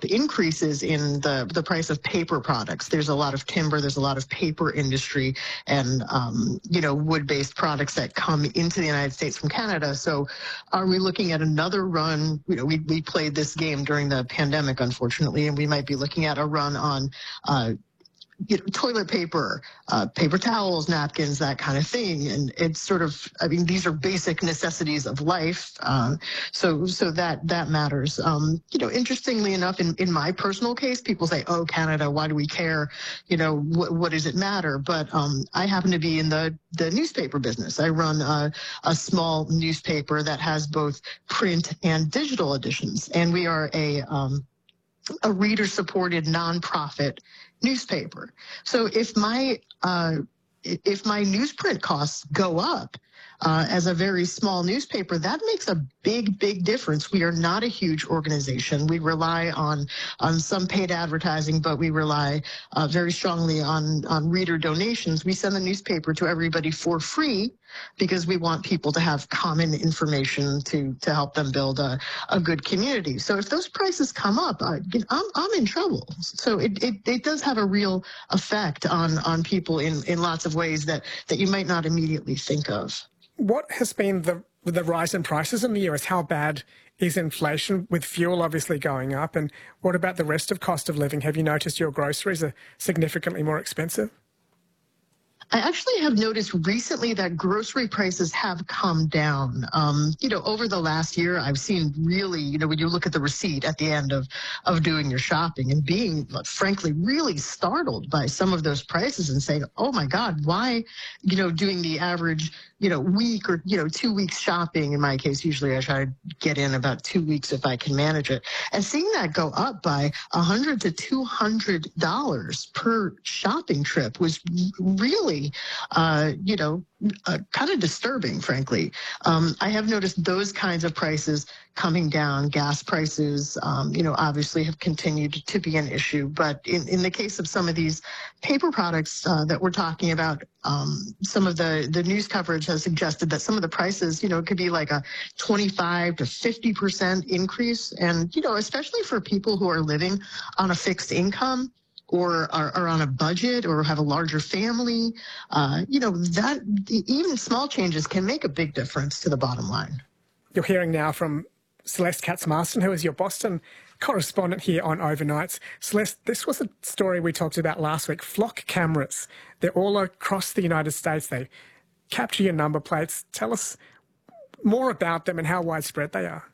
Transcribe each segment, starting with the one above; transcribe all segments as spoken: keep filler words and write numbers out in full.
increases in the, the price of paper products. There's a lot of timber, there's a lot of paper industry and, um, you know, wood-based products that come into the United States from Canada. So are we looking at another run? You know, we, we played this game during the pandemic, unfortunately, and we might be looking at a run on uh, you know, toilet paper, uh, paper towels, napkins, that kind of thing. And it's sort of, I mean, these are basic necessities of life. Uh, so so that that matters. Um, you know, interestingly enough, in, in my personal case, people say, oh, Canada, why do we care? You know, wh what does it matter? But um, I happen to be in the, the newspaper business. I run a, a small newspaper that has both print and digital editions. And we are a, um, a reader-supported nonprofit newspaper. So if my uh, if my newsprint costs go up uh, as a very small newspaper, that makes a big, big difference. We are not a huge organization. We rely on on some paid advertising, but we rely uh, very strongly on on reader donations. We send the newspaper to everybody for free because we want people to have common information to to help them build a, a good community. So if those prices come up, I, I'm, I'm in trouble. So it, it, it does have a real effect on, on people in, in lots of ways that, that you might not immediately think of. What has been the, the rise in prices in the U S? How bad is inflation, with fuel obviously going up? And what about the rest of cost of living? Have you noticed your groceries are significantly more expensive? I actually have noticed recently that grocery prices have come down. Um, you know, over the last year, I've seen really, you know, when you look at the receipt at the end of, of doing your shopping and being, frankly, really startled by some of those prices and saying, oh my God, why, you know, doing the average, you know, week or, you know, two weeks shopping, in my case, usually I try to get in about two weeks if I can manage it. And seeing that go up by one hundred to two hundred dollars per shopping trip was really Uh, you know, uh, kind of disturbing, frankly. Um, I have noticed those kinds of prices coming down. Gas prices, um, you know, obviously have continued to be an issue. But in, in the case of some of these paper products uh, that we're talking about, um, some of the, the news coverage has suggested that some of the prices, you know, it could be like a twenty-five to fifty percent increase. And, you know, especially for people who are living on a fixed income, or are, are on a budget or have a larger family, uh, you know, that even small changes can make a big difference to the bottom line. You're hearing now from Celeste Katz-Marston, who is your Boston correspondent here on Overnights. Celeste, this was a story we talked about last week. Flock cameras, they're all across the United States. They capture your number plates. Tell us more about them and how widespread they are.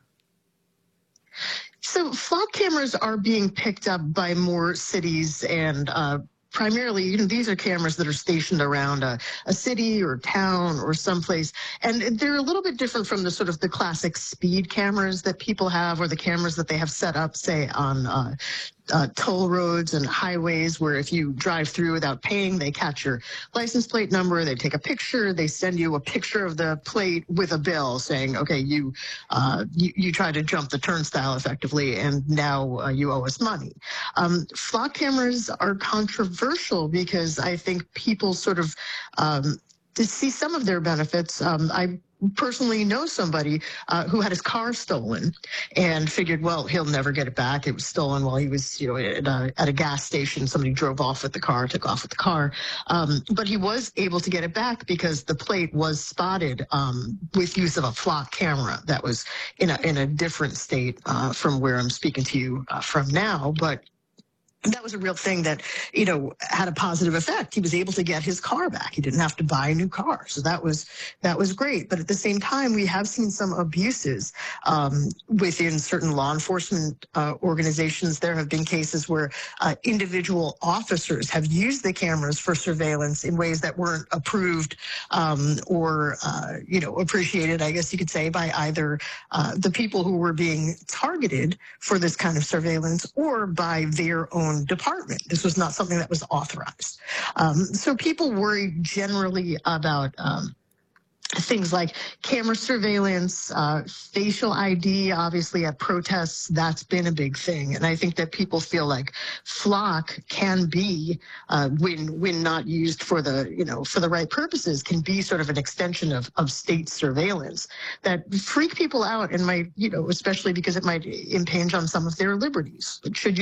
So flock cameras are being picked up by more cities, and uh, primarily, you know, these are cameras that are stationed around a, a city or town or someplace. And they're a little bit different from the sort of the classic speed cameras that people have, or the cameras that they have set up, say, on uh, uh, toll roads and highways, where if you drive through without paying, they catch your license plate number, they take a picture, they send you a picture of the plate with a bill saying, okay, you uh, you, you tried to jump the turnstile effectively, and now uh, you owe us money. Um, flock cameras are controversial because I think people sort of, um, to see some of their benefits, um, I personally know somebody uh, who had his car stolen and figured, well, he'll never get it back. It was stolen while he was, you know, at a, at a gas station. Somebody drove off with the car, took off with the car. Um, but he was able to get it back because the plate was spotted um, with use of a flock camera that was in a, in a different state uh, from where I'm speaking to you uh, from now. But that was a real thing that, you know, had a positive effect. He was able to get his car back. He didn't have to buy a new car. So that was that was great. But at the same time, we have seen some abuses um, within certain law enforcement uh, organizations. There have been cases where uh, individual officers have used the cameras for surveillance in ways that weren't approved um, or, uh, you know, appreciated, I guess you could say, by either uh, the people who were being targeted for this kind of surveillance or by their own department. This was not something that was authorized. Um, so people worry generally about um, things like camera surveillance, uh, facial I D, obviously at protests, that's been a big thing. And I think that people feel like flock can be, uh, when when not used for the, you know, for the right purposes, can be sort of an extension of, of state surveillance that freak people out and might, you know, especially because it might impinge on some of their liberties. Should you